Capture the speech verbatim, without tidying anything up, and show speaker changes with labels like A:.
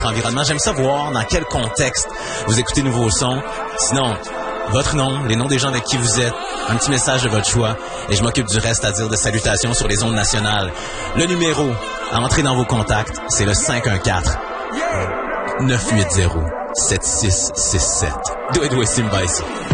A: environnement. J'aime savoir dans quel contexte vous écoutez Nouveau Son. Sinon, votre nom, les noms des gens avec qui vous êtes, un petit message de votre choix, et je m'occupe du reste, à dire de salutations sur les ondes nationales. Le numéro à entrer dans vos contacts, c'est le cinq un quatre, neuf huit zéro, sept six six sept. Doué doué Simba ici.